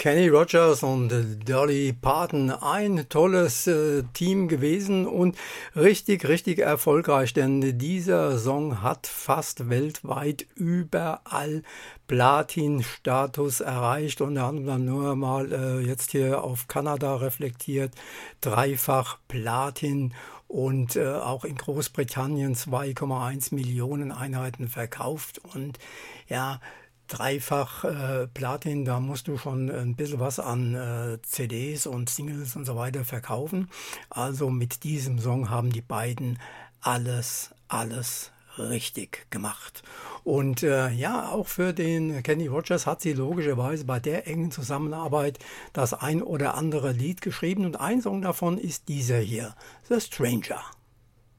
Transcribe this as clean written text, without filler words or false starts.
Kenny Rogers und Dolly Parton, ein tolles Team gewesen und richtig erfolgreich, denn dieser Song hat fast weltweit überall Platin-Status erreicht und wir haben dann nur mal jetzt hier auf Kanada reflektiert, dreifach Platin und auch in Großbritannien 2,1 Millionen Einheiten verkauft und ja, dreifach Platin, da musst du schon ein bisschen was an CDs und Singles und so weiter verkaufen. Also mit diesem Song haben die beiden alles richtig gemacht. Und ja, auch für den Kenny Rogers hat sie logischerweise bei der engen Zusammenarbeit das ein oder andere Lied geschrieben und ein Song davon ist dieser hier, The Stranger.